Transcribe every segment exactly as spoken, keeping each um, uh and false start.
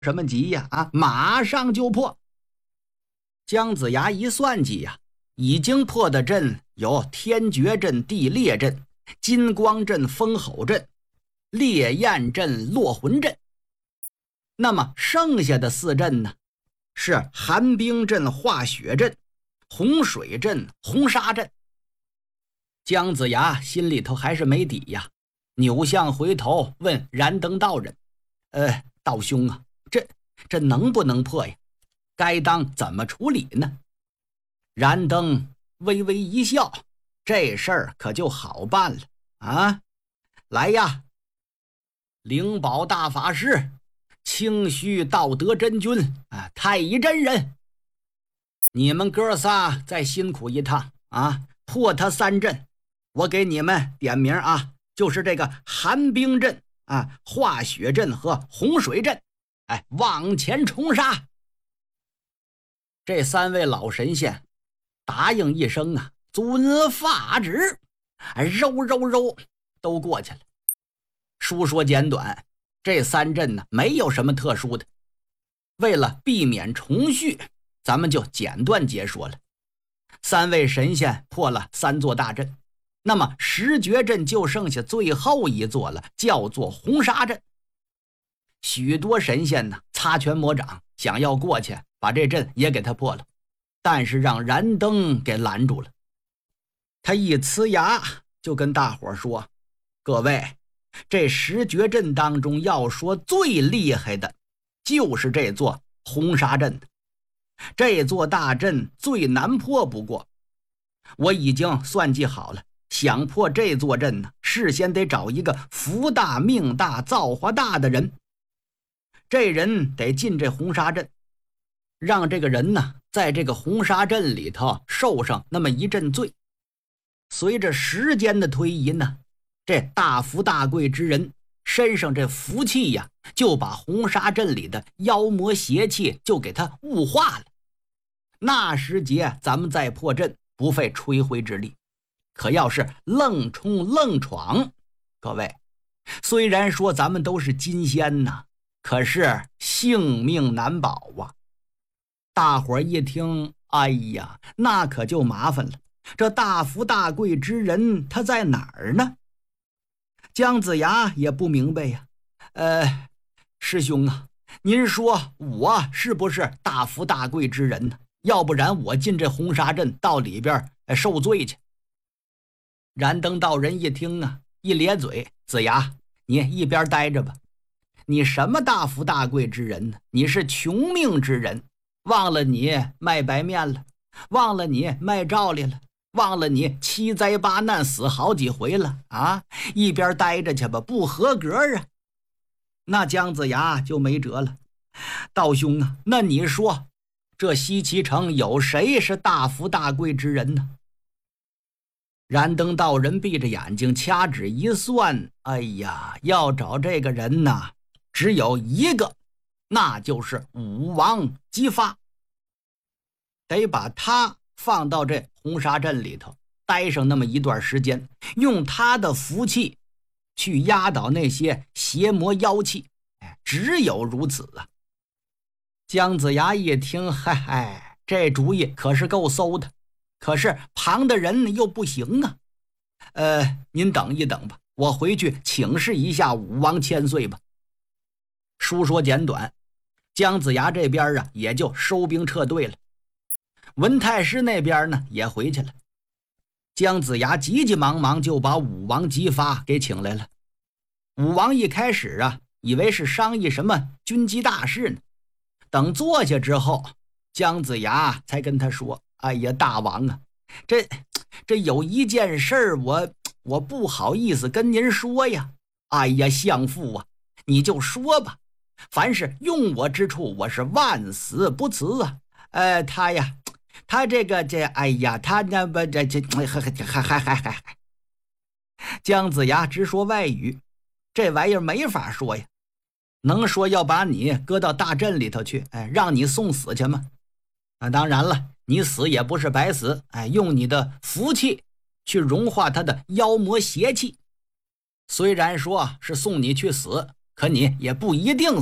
什么急呀？啊，马上就破。姜子牙一算计呀，已经破的阵有天绝阵、地裂阵、金光阵、风吼阵、烈焰阵、落魂阵。那么剩下的四阵呢，是寒冰阵、化雪阵、洪水阵、红沙阵。姜子牙心里头还是没底呀，扭向回头问燃灯道人：“呃，道兄啊，这这能不能破呀？该当怎么处理呢？”燃灯微微一笑：“这事儿可就好办了啊！来呀，灵宝大法师、清虚道德真君啊，太乙真人，你们哥仨再辛苦一趟啊，破他三阵。我给你们点名啊，就是这个寒冰阵啊、化雪阵和洪水阵，哎，往前冲杀。”这三位老神仙答应一声啊，遵法旨，揉揉揉都过去了。书说简短，这三阵呢没有什么特殊的，为了避免重续，咱们就简短解说了。三位神仙破了三座大阵，那么十绝阵就剩下最后一座了，叫做红沙阵。许多神仙呢擦拳魔掌，想要过去把这阵也给他破了，但是让燃灯给拦住了。他一呲牙就跟大伙说：“各位，这十绝阵当中要说最厉害的就是这座红沙阵的，这座大阵最难破不过，我已经算计好了，想破这座阵呢，事先得找一个福大命大造化大的人，这人得进这红沙阵，让这个人呢在这个红沙阵里头受上那么一阵罪。随着时间的推移呢，这大富大贵之人身上这福气呀，就把红沙阵里的妖魔邪气就给他物化了。那时节咱们再破阵，不费吹灰之力。可要是愣冲愣闯，各位，虽然说咱们都是金仙呐，可是性命难保啊。”大伙儿一听，哎呀，那可就麻烦了，这大富大贵之人他在哪儿呢？姜子牙也不明白呀。呃，师兄啊，您说我是不是大富大贵之人呢？要不然我进这红沙阵到里边受罪去。燃灯道人一听啊，一咧嘴：“子牙，你一边待着吧。你什么大富大贵之人呢？你是穷命之人，忘了你卖白面了，忘了你卖照例了，忘了你七灾八难死好几回了啊！一边待着去吧，不合格啊！”那姜子牙就没辙了：“道兄啊，那你说这西岐城有谁是大富大贵之人呢？”燃灯道人闭着眼睛掐指一算，哎呀，要找这个人呢，只有一个，那就是武王姬发。得把他放到这红沙阵里头待上那么一段时间，用他的福气去压倒那些邪魔妖气，只有如此啊。姜子牙一听，嗨嗨，这主意可是够馊的，可是旁的人又不行啊。呃，您等一等吧，我回去请示一下武王千岁吧。书说简短，姜子牙这边啊也就收兵撤退了。文太师那边呢也回去了。姜子牙急急忙忙就把武王姬发给请来了。武王一开始啊以为是商议什么军机大事呢，等坐下之后，姜子牙才跟他说：“哎呀，大王啊，这这有一件事儿，我我不好意思跟您说呀。哎呀，相父啊，你就说吧，凡是用我之处，我是万死不辞啊。呃，他呀，他这个这，哎呀，他那不这这还还还还还还……姜子牙直说外语，这玩意儿没法说呀。能说要把你搁到大阵里头去，哎，让你送死去吗？啊，当然了，你死也不是白死，哎，用你的福气去融化他的妖魔邪气。虽然说是送你去死，可你也不一定死，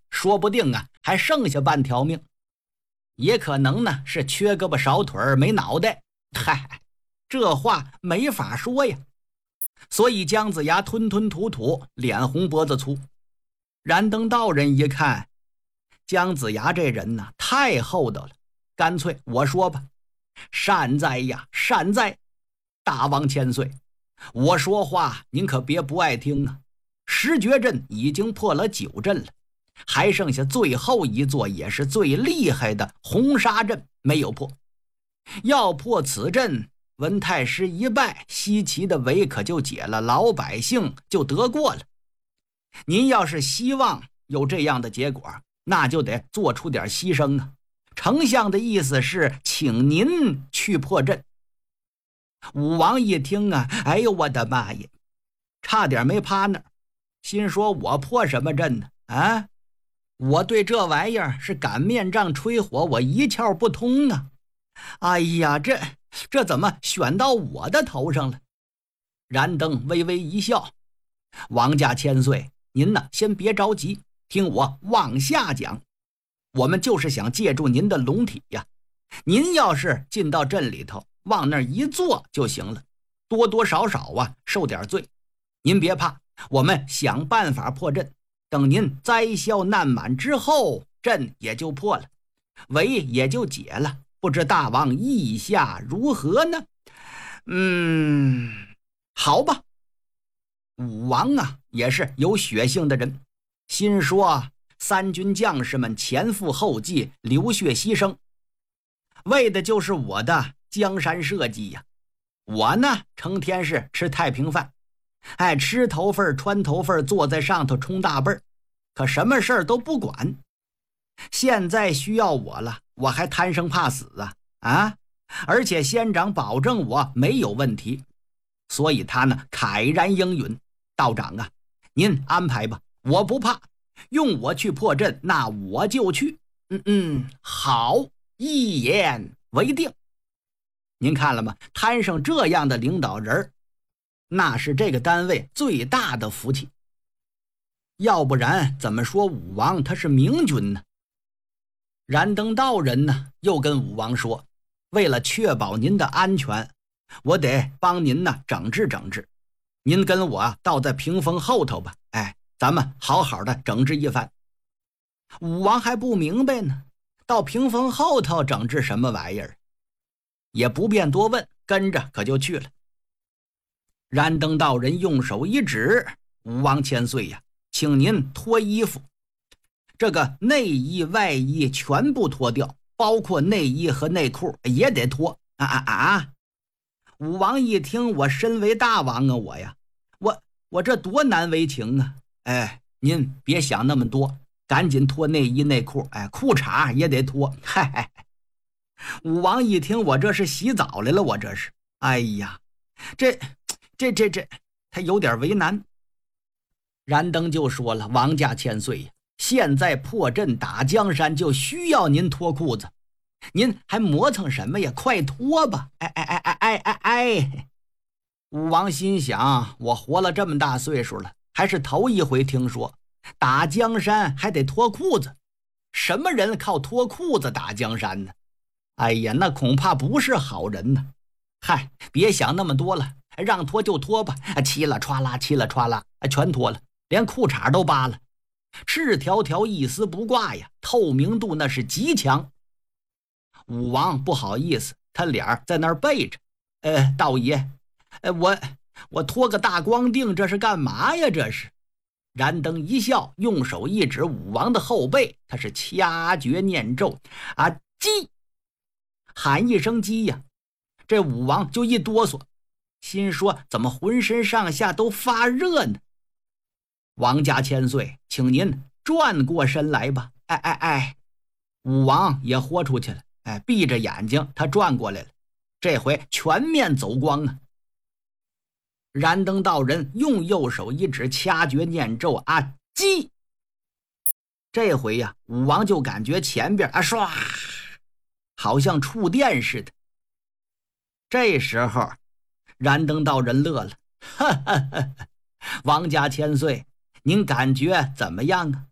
说不定啊还剩下半条命，也可能呢是缺胳膊少腿没脑袋。嗨，这话没法说呀。所以姜子牙吞吞吐吐，脸红脖子粗。燃灯道人一看，姜子牙这人呢太厚道了，干脆我说吧，善哉呀善哉，大王千岁，我说话您可别不爱听啊。十绝阵已经破了九阵了，还剩下最后一座也是最厉害的红沙阵没有破。要破此阵，文太师一败，西岐的围可就解了，老百姓就得过了。您要是希望有这样的结果，那就得做出点牺牲啊。丞相的意思是请您去破阵。武王一听啊，哎呦我的妈呀，差点没趴那儿，心说我破什么阵呢？啊，我对这玩意儿是擀面杖吹火，我一窍不通啊。哎呀，这这怎么选到我的头上了？燃灯微微一笑，王家千岁，您呢先别着急，听我往下讲。我们就是想借助您的龙体呀，您要是进到阵里头往那儿一坐就行了，多多少少啊受点罪。您别怕，我们想办法破阵，等您灾消难满之后，阵也就破了，围也就解了。不知大王意下如何呢？嗯，好吧。武王啊也是有血性的人，心说三军将士们前赴后继，流血牺牲，为的就是我的江山社稷呀。我呢成天是吃太平饭，哎，吃头份穿头份，坐在上头冲大辈儿，可什么事儿都不管。现在需要我了，我还贪生怕死啊啊！而且县长保证我没有问题，所以他呢慨然应允。道长啊，您安排吧，我不怕，用我去破阵，那我就去。嗯嗯，好，一言为定。您看了吗？摊上这样的领导人，那是这个单位最大的福气。要不然怎么说武王他是明君呢？燃灯道人呢又跟武王说，为了确保您的安全，我得帮您呢整治整治，您跟我倒在屏风后头吧，哎，咱们好好的整治一番。武王还不明白呢，到屏风后头整治什么玩意儿？也不便多问，跟着可就去了。燃灯道人用手一指，武王千岁呀，请您脱衣服，这个内衣外衣全部脱掉，包括内衣和内裤也得脱啊啊啊！武王一听，我身为大王啊，我呀，我我这多难为情啊！哎，您别想那么多，赶紧脱内衣内裤，哎，裤衩也得脱。嗨嗨，武王一听，我这是洗澡来了，我这是，哎呀，这这这这，他有点为难。燃灯就说了，王家千岁呀，现在破阵打江山就需要您脱裤子，您还磨蹭什么呀？快脱吧！哎哎哎哎哎哎哎！武王心想，我活了这么大岁数了，还是头一回听说打江山还得脱裤子。什么人靠脱裤子打江山呢？哎呀，那恐怕不是好人呢。嗨，别想那么多了，让脱就脱吧，嘁啦歘啦，嘁啦歘啦，全脱了，连裤衩都扒了，赤条条一丝不挂呀，透明度那是极强。武王不好意思，他脸在那儿背着，呃，道爷，呃，我我脱个大光腚，这是干嘛呀？这是。燃灯一笑，用手一指武王的后背，他是掐诀念咒啊，鸡，喊一声鸡呀，这武王就一哆嗦，心说怎么浑身上下都发热呢？王家千岁，请您转过身来吧。哎哎哎，武王也豁出去了，哎，闭着眼睛他转过来了，这回全面走光啊！燃灯道人用右手一指，掐诀念咒啊，击！这回呀、啊，武王就感觉前边啊唰，好像触电似的。这时候，燃灯道人乐了，哈哈哈！王家千岁，您感觉怎么样啊？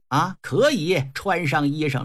啊，可以穿上衣裳。